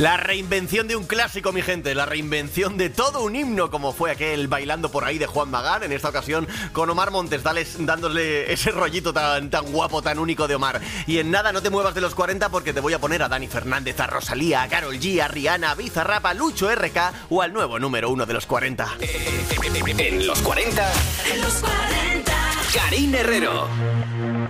La reinvención de un clásico, mi gente, la reinvención de todo un himno, como fue aquel Bailando por ahí de Juan Magán, en esta ocasión con Omar Montes, dándole ese rollito tan guapo, tan único de Omar. Y en nada, no te muevas de los 40 porque te voy a poner a Dani Fernández, a Rosalía, a Karol G, a Rihanna, a Bizarrap, a Lucho RK o al nuevo número 1 de los 40. En los 40. En los 40. Karina Herrero.